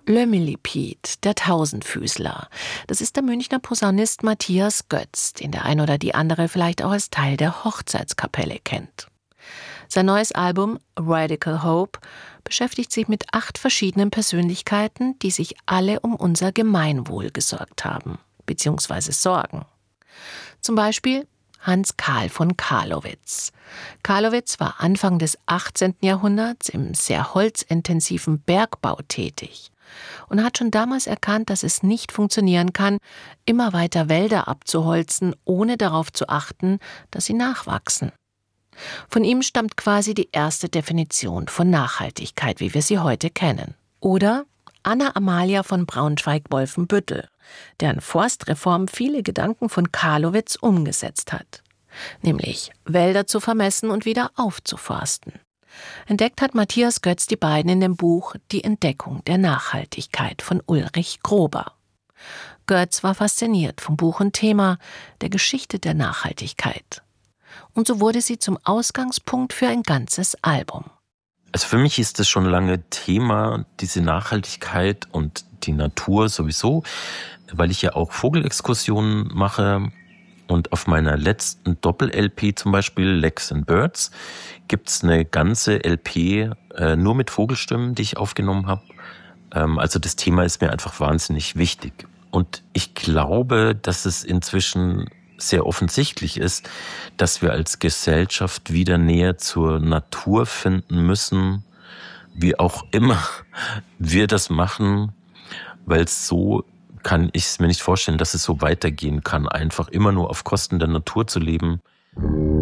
Le Millipede, der Tausendfüßler. Das ist der Münchner Posaunist Matthias Götz, den der ein oder die andere vielleicht auch als Teil der Hochzeitskapelle kennt. Sein neues Album Radical Hope beschäftigt sich mit 8 verschiedenen Persönlichkeiten, die sich alle um unser Gemeinwohl gesorgt haben, beziehungsweise sorgen. Zum Beispiel Hans Karl von Carlowitz. Carlowitz war Anfang des 18. Jahrhunderts im sehr holzintensiven Bergbau tätig und hat schon damals erkannt, dass es nicht funktionieren kann, immer weiter Wälder abzuholzen, ohne darauf zu achten, dass sie nachwachsen. Von ihm stammt quasi die erste Definition von Nachhaltigkeit, wie wir sie heute kennen. Oder Anna Amalia von Braunschweig-Wolfenbüttel, deren Forstreform viele Gedanken von Carlowitz umgesetzt hat. Nämlich Wälder zu vermessen und wieder aufzuforsten. Entdeckt hat Matthias Götz die beiden in dem Buch Die Entdeckung der Nachhaltigkeit von Ulrich Grober. Götz war fasziniert vom Buch und Thema der Geschichte der Nachhaltigkeit. Und so wurde sie zum Ausgangspunkt für ein ganzes Album. Also für mich ist das schon lange Thema, diese Nachhaltigkeit und die Natur sowieso, weil ich ja auch Vogelexkursionen mache. Und auf meiner letzten Doppel-LP zum Beispiel, Legs and Birds, gibt's eine ganze LP nur mit Vogelstimmen, die ich aufgenommen habe. Also das Thema ist mir einfach wahnsinnig wichtig. Und ich glaube, dass es inzwischen sehr offensichtlich ist, dass wir als Gesellschaft wieder näher zur Natur finden müssen, wie auch immer wir das machen, weil so kann ich es mir nicht vorstellen, dass es so weitergehen kann, einfach immer nur auf Kosten der Natur zu leben.